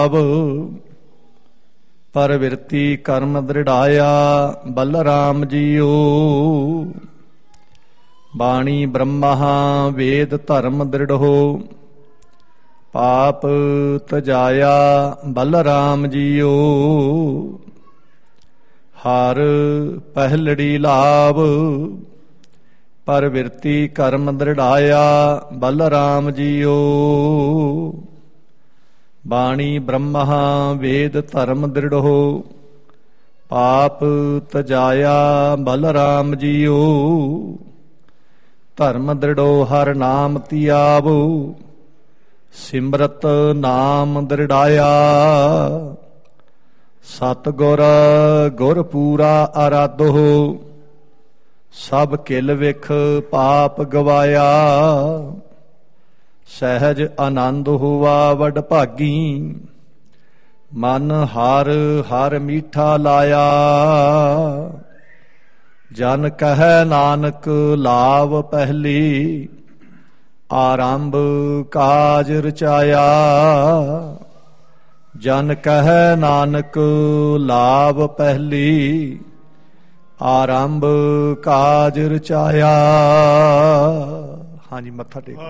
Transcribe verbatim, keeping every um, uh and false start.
ਪਰਵਿਰਤੀ ਕਰਮ ਦ੍ਰਿੜਾਇਆ Balram JIO. ਬਾਣੀ ਬ੍ਰਹਮਾ ਵੇਦ ਧਰਮ ਦ੍ਰਿੜੋ ਪਾਪ ਤਜਾਇਆ ਬਲਰਾਮ ਜੀਓ। ਹਰ ਪਹਿਲੜੀ ਲਾਭ ਪਰਵਿਰਤੀ ਕਰਮ ਦ੍ਰਿੜਾਇਆ ਬਲਰਾਮ ਜੀਓ। ਬਾਣੀ ਬ੍ਰਹਮਾ ਵੇਦ ਧਰਮ ਦ੍ਰਿੜੋ ਪਾਪ ਤਜਾਇਆ ਬਲਰਾਮ ਜੀਓ। ਧਰਮ ਦ੍ਰਿੜੋ ਹਰ ਨਾਮ ਧਿਆਵੋ ਸਿਮਰਤ ਨਾਮ ਦ੍ਰਿੜਾਇਆ। ਸਤਿਗੁਰ ਗੁਰ ਪੂਰਾ ਆਰਾਧੋ ਸਭ ਕਿਲ ਵਿਖ ਪਾਪ ਗਵਾਇਆ। ਸਹਿਜ ਆਨੰਦ ਹੋਵਾ ਵਡ ਭਾਗੀ ਮਨ ਹਰ ਹਰ ਮੀਠਾ ਲਾਇਆ। ਜਨ ਕਹੈ ਨਾਨਕ ਲਾਭ ਪਹਿਲੀ ਆਰੰਭ ਕਾਜ ਰਚਾਇਆ। ਜਨ ਕਹੈ ਨਾਨਕ ਲਾਭ ਪਹਿਲੀ ਆਰੰਭ ਕਾਜ ਰਚਾਇਆ। ਹਾਂਜੀ, ਮੱਥਾ ਟੇਕ।